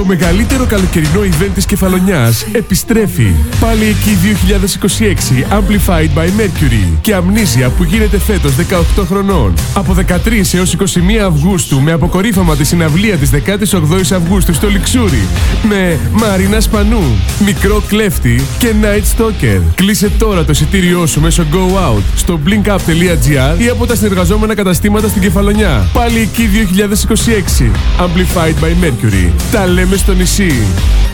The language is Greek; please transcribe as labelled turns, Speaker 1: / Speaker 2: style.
Speaker 1: Το μεγαλύτερο καλοκαιρινό event της Κεφαλονιάς επιστρέφει. Πάλι εκεί 2026 Amplified by Mercury και Amnesia που γίνεται φέτος 18 χρονών. Από 13 έως 21 Αυγούστου με αποκορύφωμα τη συναυλία της 18ης Αυγούστου στο Λιξούρι με Μαρίνα Σπανού, Μικρό Κλέφτη και Night Stalker. Κλείσε τώρα το εισιτήριό σου μέσω Go Out στο blinkup.gr ή από τα συνεργαζόμενα καταστήματα στην Κεφαλονιά. Πάλι εκεί 2026 Amplified by Mercury. Τα λέμε στο νησί.